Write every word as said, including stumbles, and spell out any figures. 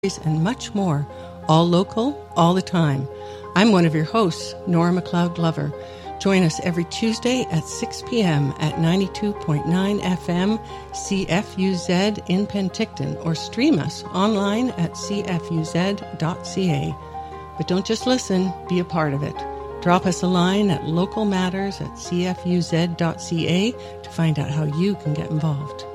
and much more, all local, all the time. I'm one of your hosts, Nora McLeod Glover. Join us every Tuesday at six p.m. at ninety-two point nine F M C F U Z in Penticton, or stream us online at c f u z dot c a. But don't just listen, be a part of it. Drop us a line at localmatters at c f u z dot c a to find out how you can get involved.